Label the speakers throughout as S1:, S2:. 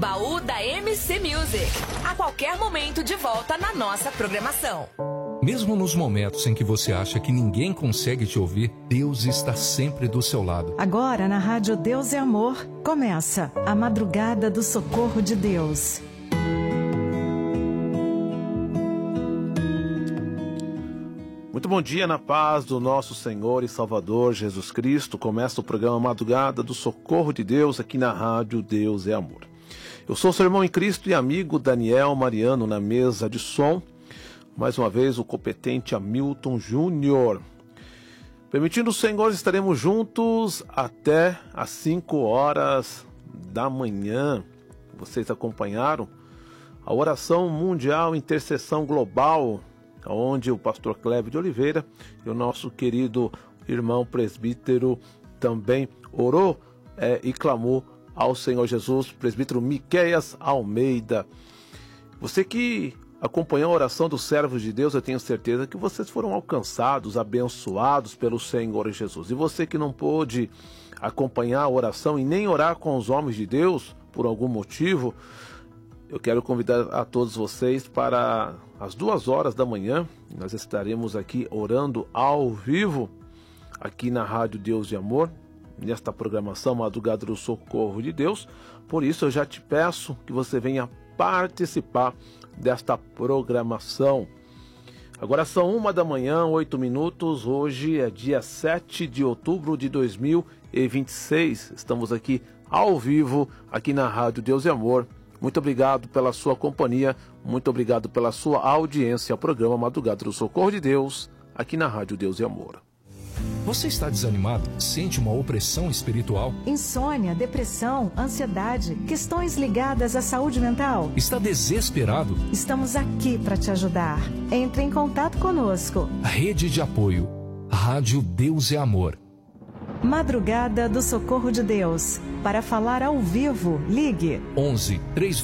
S1: Baú da MC Music. A qualquer momento de volta na nossa programação.
S2: Mesmo nos momentos em que você acha que ninguém consegue te ouvir, Deus está sempre do seu lado.
S3: Agora na Rádio Deus é Amor, começa a Madrugada do Socorro de Deus.
S4: Muito bom dia na paz do nosso Senhor e Salvador Jesus Cristo. Começa o programa Madrugada do Socorro de Deus aqui na Rádio Deus é Amor. Eu sou seu irmão em Cristo e amigo Daniel Mariano na mesa de som. Mais uma vez o competente Hamilton Júnior. Permitindo o Senhor, estaremos juntos até às 5 horas da manhã. Vocês acompanharam a oração mundial, intercessão global, onde o pastor Cléber de Oliveira e o nosso querido irmão presbítero também orou e clamou ao Senhor Jesus, presbítero Miqueias Almeida. Você que acompanhou a oração dos servos de Deus, eu tenho certeza que vocês foram alcançados, abençoados pelo Senhor Jesus. E você que não pôde acompanhar a oração e nem orar com os homens de Deus, por algum motivo, eu quero convidar a todos vocês para as 2 horas da manhã. Nós estaremos aqui orando ao vivo, aqui na Rádio Deus de Amor, nesta programação Madrugada do Socorro de Deus. Por isso eu já te peço que você venha participar desta programação. Agora são 1 da manhã, 8 minutos. Hoje é dia 7 de outubro de 2026. Estamos aqui ao vivo, aqui na Rádio Deus e Amor. Muito obrigado pela sua companhia, muito obrigado pela sua audiência ao programa Madrugada do Socorro de Deus, aqui na Rádio Deus e Amor.
S2: Você está desanimado? Sente uma opressão espiritual?
S3: Insônia, depressão, ansiedade, questões ligadas à saúde mental?
S2: Está desesperado?
S3: Estamos aqui para te ajudar. Entre em contato conosco.
S2: Rede de apoio. Rádio Deus é Amor.
S3: Madrugada do Socorro de Deus. Para falar ao vivo, ligue
S2: 11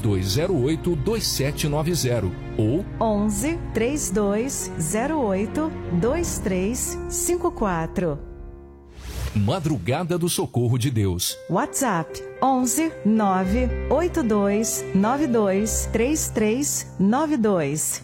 S2: 3208 2790 ou
S3: 11 3208 2354.
S2: Madrugada do Socorro de Deus.
S3: WhatsApp 11 982 92 3392.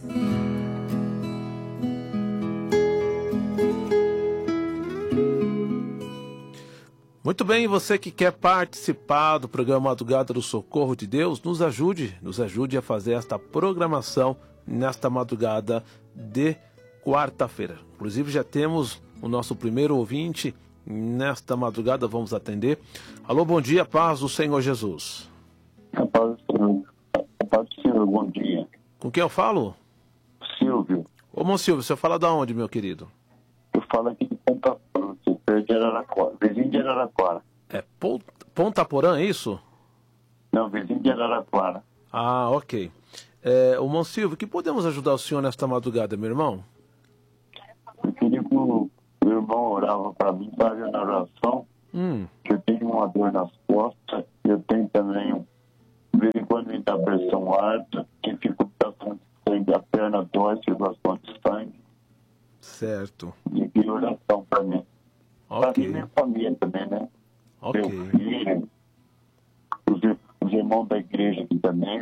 S4: Muito bem, você que quer participar do programa Madrugada do Socorro de Deus, nos ajude a fazer esta programação nesta madrugada de quarta-feira. Inclusive já temos o nosso primeiro ouvinte nesta madrugada, vamos atender. Alô, bom dia, paz do Senhor Jesus.
S5: A paz do Senhor, bom dia.
S4: Com quem eu falo?
S5: Silvio.
S4: Ô, irmão Silvio, você fala da onde, meu querido?
S5: Eu falo aqui de Ponta Porã, perto de Araraquara, vizinho de Araraquara.
S4: É Ponta Porã, é isso?
S5: Não, vizinho de Araraquara.
S4: Ah, ok. Ô, irmão Silvio, que podemos ajudar o senhor nesta madrugada, meu irmão?
S5: Eu queria que o meu irmão orava para mim, fazendo oração, que eu tenho uma dor nas costas, eu tenho também, de vez em quando me dá pressão alta, que fico bastante sangue, a perna dói, fico bastante sangue.
S4: Certo.
S5: E que oração para mim. Para
S4: Ok.
S5: mim e minha família também, né?
S4: Ok.
S5: Meu filho, os irmãos da igreja aqui também,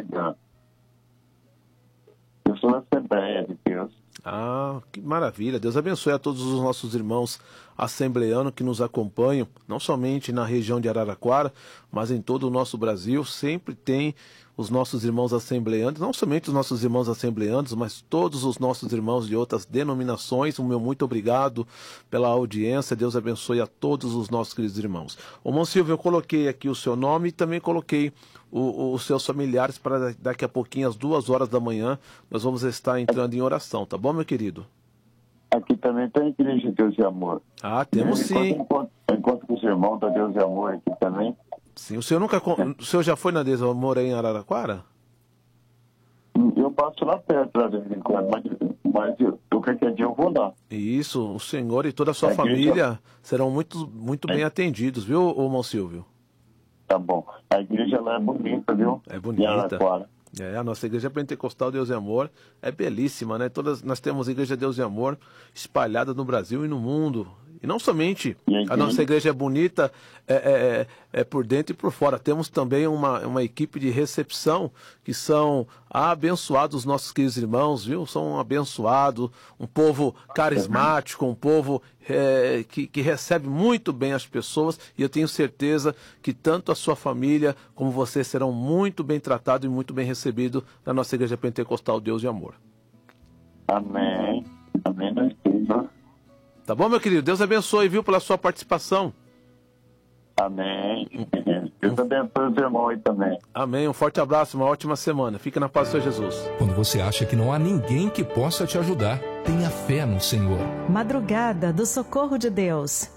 S5: eu sou da Assembleia de Deus.
S4: Ah, que maravilha. Deus abençoe a todos os nossos irmãos assembleanos que nos acompanham, não somente na região de Araraquara, mas em todo o nosso Brasil. Sempre tem os nossos irmãos assembleantes, não somente os nossos irmãos assembleantes, mas todos os nossos irmãos de outras denominações. O meu muito obrigado pela audiência. Deus abençoe a todos os nossos queridos irmãos. Ô, irmão Silvio, eu coloquei aqui o seu nome e também coloquei os seus familiares para daqui a pouquinho, às 2 horas da manhã, nós vamos estar entrando em oração, tá bom, meu querido?
S5: Aqui também tem a Igreja Deus e Amor.
S4: Ah, temos sim.
S5: Encontro com os irmãos da Deus e Amor aqui também.
S4: Sim, o senhor já foi na Deus e Amor aí em Araraquara?
S5: Eu passo lá perto, lá de vez em quando, mas qualquer dia eu vou lá.
S4: Isso, o senhor e toda a sua família serão muito bem atendidos, viu, irmão Silvio?
S5: Tá bom. A igreja lá é bonita, viu?
S4: É bonita. A nossa igreja pentecostal Deus e Amor é belíssima, né? Nós temos a igreja Deus e Amor espalhada no Brasil e no mundo. E não somente a nossa igreja é bonita por dentro e por fora. Temos também uma equipe de recepção que são abençoados, os nossos queridos irmãos, viu? São abençoados, um povo carismático, um povo que recebe muito bem as pessoas. E eu tenho certeza que tanto a sua família como você serão muito bem tratados e muito bem recebidos na nossa igreja pentecostal Deus e Amor.
S5: Amém. Amém, nós temos.
S4: Tá bom, meu querido? Deus abençoe, viu, pela sua participação.
S5: Amém. Deus abençoe os irmãos aí também.
S4: Amém. Um forte abraço, uma ótima semana. Fica na paz do Senhor Jesus.
S2: Quando você acha que não há ninguém que possa te ajudar, tenha fé no Senhor.
S3: Madrugada do Socorro de Deus.